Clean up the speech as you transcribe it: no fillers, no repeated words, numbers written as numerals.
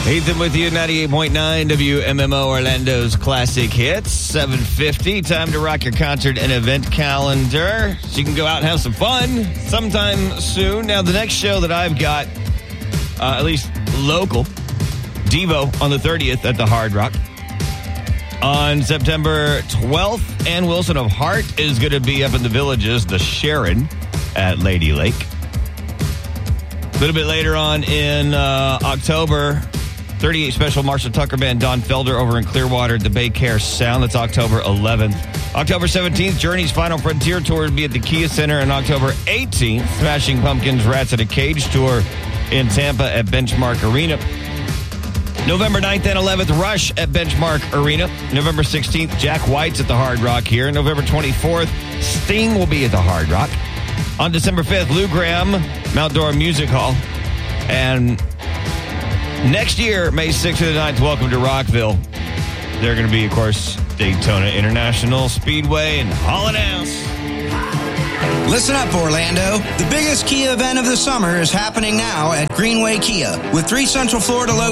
Ethan with you, 98.9 WMMO Orlando's Classic Hits, 7:50. Time to rock your concert and event calendar so you can go out and have some fun sometime soon. Now, the next show that I've got, at least local, Devo on the 30th at the Hard Rock. On September 12th, Ann Wilson of Heart is going to be up in the Villages, the Sharon at Lady Lake. A little bit later on in October, 38 Special Marshall Tucker Band, Don Felder over in Clearwater at the Bay Care Sound. That's October 11th. October 17th, Journey's Final Frontier Tour will be at the Kia Center. And October 18th, Smashing Pumpkins Rats at a Cage Tour in Tampa at Benchmark Arena. November 9th and 11th, Rush at Benchmark Arena. November 16th, Jack White's at the Hard Rock here. November 24th, Sting will be at the Hard Rock. On December 5th, Lou Gramm, Mount Dora Music Hall. And next year, May 6th to the 9th, welcome to Rockville. They're going to be, of course, Daytona International Speedway and Hall & House. Listen up, Orlando. The biggest Kia event of the summer is happening now at Greenway Kia. With 3 Central Florida locations